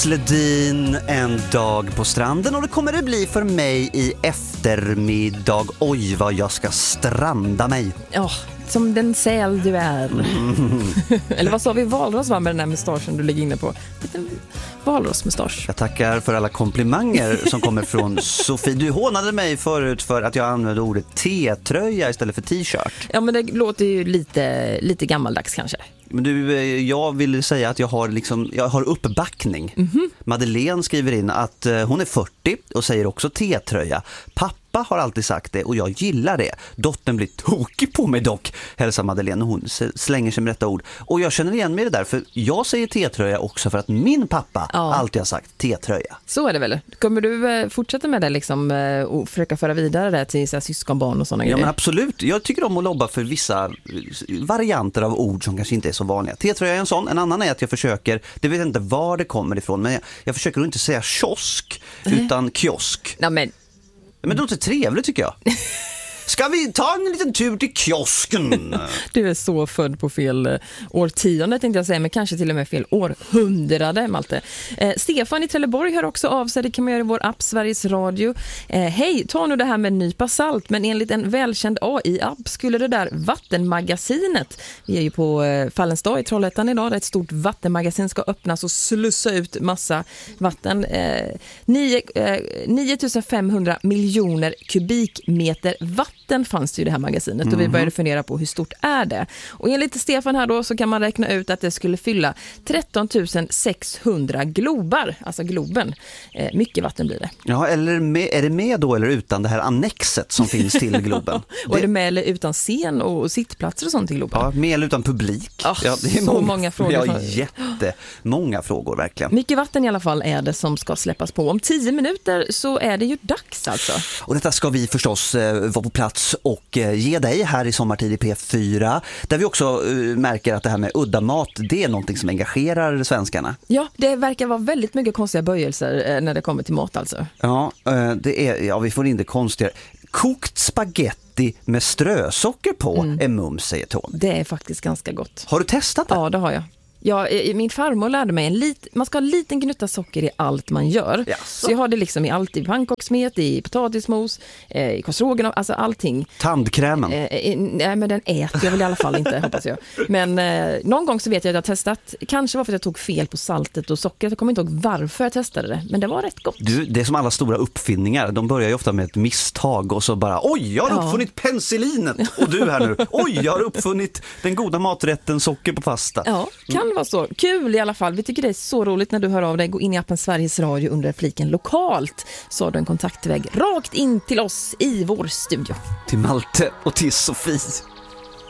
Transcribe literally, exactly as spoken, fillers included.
Ledin, en dag på stranden, och det kommer det bli för mig i eftermiddag. Oj, vad jag ska stranda mig. Ja, som den säl du är. Mm. Eller vad sa vi, valros var med den här mustaschen du ligger inne på? Liten valrosmustasch. Jag tackar för alla komplimanger som kommer från Sofie. Du hånade mig förut för att jag använde ordet T-tröja istället för t-shirt. Ja, men det låter ju lite, lite gammaldags kanske. Men du, jag vill säga att jag har, liksom, jag har uppbackning. Mm-hmm. Madeleine skriver in att hon är fyrtio och säger också T-tröja. Pappa har alltid sagt det och jag gillar det. Dottern blir tokig på mig dock, hälsar Madeleine, och hon slänger sig med detta ord. Och jag känner igen mig det där, för jag säger T-tröja också för att min pappa ja. alltid har sagt T-tröja. Så är det väl. Kommer du fortsätta med det liksom, och försöka föra vidare det till så här, syskonbarn och sådana grejer? Ja, men absolut. Jag tycker om att lobba för vissa varianter av ord som kanske inte är så vanliga. T-tröja är en sån. En annan är att jag försöker, det vet inte var det kommer ifrån, men jag, jag försöker inte säga kiosk utan kiosk. Nej, men Men det låter trevligt tycker jag. Ska vi ta en liten tur till kiosken? Du är så född på fel årtionde tänkte jag säga, men kanske till och med fel århundrade, Malte. Eh, Stefan i Trelleborg hör också av sig, det kan man göra i vår app Sveriges Radio. Eh, Hej, ta nu det här med nypa salt, men enligt en välkänd A I-app skulle det där vattenmagasinet, vi är ju på eh, Fallens dag i Trollhättan idag, där ett stort vattenmagasin ska öppnas och slussa ut massa vatten. Eh, nio tusen femhundra miljoner kubikmeter vatten Den fanns det ju det här magasinet och mm. vi började fundera på hur stort är det. Och enligt Stefan här då så kan man räkna ut att det skulle fylla tretton tusen sexhundra globar, alltså globen. Eh, mycket vatten blir det. Ja, eller med, är det med då eller utan det här annexet som finns till globen? Och det... är det med eller utan scen och sittplatser och sånt till globen? Ja, med eller utan publik. Oh, ja, det är så många, många frågor. Ja, jättemånga frågor verkligen. Mycket vatten i alla fall är det som ska släppas på. Om tio minuter så är det ju dags alltså. Och detta ska vi förstås eh, vara på plats och ge dig här i Sommartid i P fyra, där vi också uh, märker att det här med udda mat, det är någonting som engagerar svenskarna. Ja, det verkar vara väldigt mycket konstiga böjelser uh, när det kommer till mat alltså. Ja, uh, det är, ja, vi får in det konstigare. Kokt spaghetti med strösocker på mm. är mums, säger Tony. Det är faktiskt ganska gott. Har du testat det? Ja, det har jag. Ja, min farmor lärde mig en lit, man ska ha en liten gnutta socker i allt man gör. Yes. Så jag har det liksom i allt, i pannkakssmet, i potatismos, eh, i korsrågen, alltså allting. Tandkrämen? Eh, nej, men den äter jag väl i alla fall inte, hoppas jag. Men eh, någon gång så vet jag att jag har testat, kanske var för att jag tog fel på saltet och sockret. Jag kommer inte ihåg varför jag testade det, men det var rätt gott. Du, det är som alla stora uppfinningar, de börjar ju ofta med ett misstag och så bara, oj, jag har ja. uppfunnit penicillinet. Och du här nu, oj, jag har uppfunnit den goda maträtten socker på pasta. Ja, kan var så. Kul i alla fall. Vi tycker det är så roligt när du hör av dig. Gå in i appen Sveriges Radio under fliken lokalt, så har du en kontaktväg rakt in till oss i vår studio. Till Malte och till Sofie.